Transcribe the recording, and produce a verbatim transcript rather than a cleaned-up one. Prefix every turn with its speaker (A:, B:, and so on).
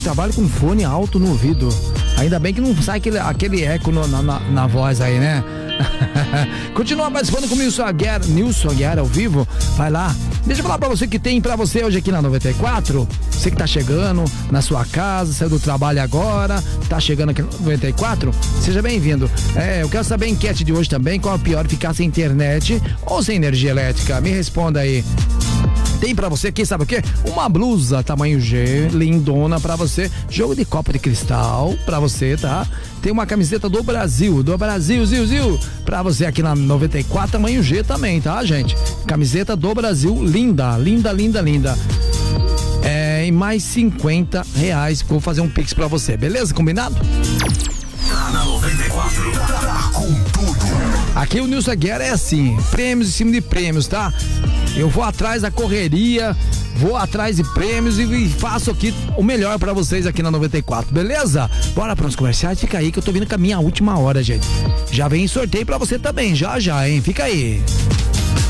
A: Trabalho com fone alto no ouvido. Ainda bem que não sai aquele, aquele eco no, na, na, na voz aí, né? Continua participando com o Nilson Aguiar, Nilson Aguiar ao vivo. Vai lá. Deixa eu falar pra você que tem pra você hoje aqui na noventa e quatro. Você que tá chegando na sua casa, saiu do trabalho agora, tá chegando aqui na noventa e quatro. Seja bem-vindo. É, eu quero saber a enquete de hoje também. Qual é o pior, ficar sem internet ou sem energia elétrica? Me responda aí. Tem pra você, quem sabe o quê? Uma blusa tamanho G, lindona pra você. Jogo de copo de cristal pra você, tá? Tem uma camiseta do Brasil, do Brasil, Zil, Zil, pra você aqui na noventa e quatro, tamanho G também, tá, gente? Camiseta do Brasil, linda, linda, linda, linda. É, e mais cinquenta reais, vou fazer um pix pra você, beleza? Combinado?
B: Tá na noventa e quatro, tá com tudo.
A: Aqui o Nilson Aguiar é assim, prêmios em cima de prêmios, tá? Eu vou atrás da correria, vou atrás de prêmios e, e faço aqui o melhor pra vocês aqui na noventa e quatro, beleza? Bora para os comerciais, fica aí que eu tô vindo com a minha última hora, gente. Já vem sorteio pra você também, já já, hein? Fica aí.